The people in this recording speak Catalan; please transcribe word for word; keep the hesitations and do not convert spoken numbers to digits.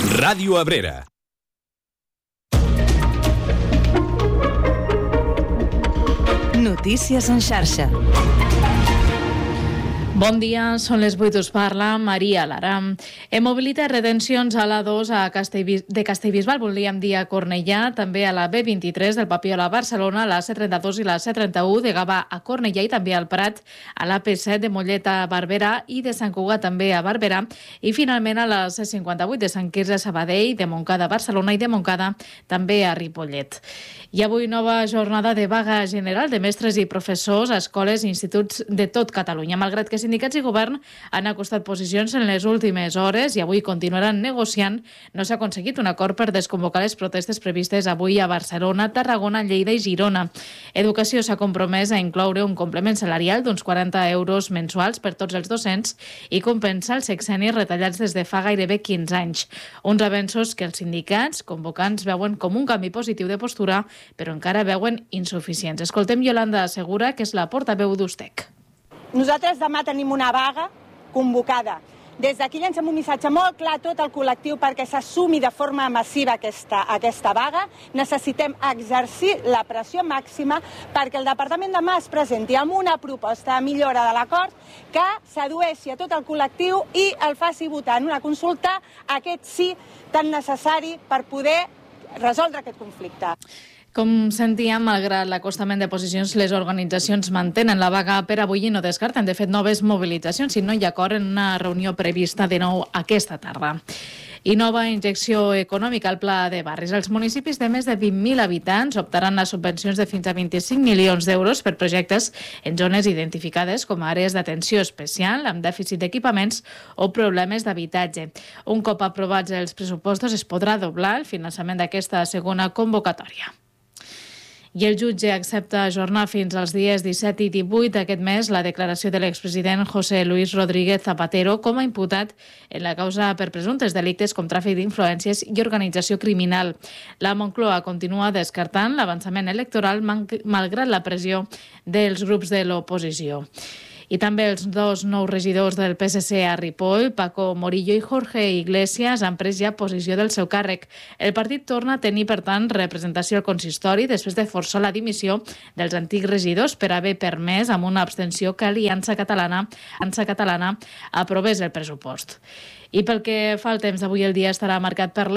Ràdio Abrera. Notícies en xarxa. Bon dia, són les vuit, us parla Maria Lara. Hem mobilitat retencions a l'A dos a Castellbis- de Castellbisbal, volíem dir a Cornellà, també a la B vint-i-tres del Papiol a Barcelona, a la C trenta-dos i la C trenta-u de Gavà a Cornellà i també al Prat, a la P set de Mollet a Barberà i de Sant Cugat també a Barberà i finalment a la C cinquanta-vuit de Sant Quirze a Sabadell, de Montcada a Barcelona i de Montcada també a Ripollet. I avui nova jornada de vaga general de mestres i professors a escoles i instituts de tot Catalunya, malgrat que sindicats i govern han acostat posicions en les últimes hores i avui continuaran negociant. No s'ha aconseguit un acord per desconvocar les protestes previstes avui a Barcelona, Tarragona, Lleida i Girona. Educació s'ha compromès a incloure un complement salarial d'uns quaranta euros mensuals per tots els docents i compensar els sexennis retallats des de fa gairebé quinze anys. Uns avenços que els sindicats convocants veuen com un canvi positiu de postura, però encara veuen insuficients. Escoltem Yolanda Segura, que és la portaveu d'U S T E C. Nosaltres demà tenim una vaga convocada. Des d'aquí llancem un missatge molt clar a tot el col·lectiu perquè s'assumi de forma massiva aquesta, aquesta vaga. Necessitem exercir la pressió màxima perquè el Departament demà es presenti amb una proposta de millora de l'acord que sedueixi a tot el col·lectiu i el faci votar en una consulta aquest sí tan necessari per poder resoldre aquest conflicte. Com sentíem, malgrat l'acostament de posicions, les organitzacions mantenen la vaga per avui i no descarten, de fet, noves mobilitzacions si no hi ha acord en una reunió prevista de nou aquesta tarda. I nova injecció econòmica al Pla de Barris. Els municipis de més de vint mil habitants optaran a subvencions de fins a vint-i-cinc milions d'euros per projectes en zones identificades com a àrees d'atenció especial, amb dèficit d'equipaments o problemes d'habitatge. Un cop aprovats els pressupostos, es podrà doblar el finançament d'aquesta segona convocatòria. I el jutge accepta ajornar fins als dies disset i divuit d'aquest mes la declaració de l'expresident José Luis Rodríguez Zapatero com a imputat en la causa per presumptes delictes com tràfic d'influències i organització criminal. La Moncloa continua descartant l'avançament electoral malgrat la pressió dels grups de l'oposició. I també els dos nous regidors del P S C a Ripoll, Paco Morillo i Jorge Iglesias, han pres ja posició del seu càrrec. El partit torna a tenir, per tant, representació al consistori després de forçar la dimissió dels antics regidors per haver permès, amb una abstenció, que Aliança Catalana, Aliança Catalana aprovés el pressupost. I pel que fa al temps d'avui, el dia estarà marcat per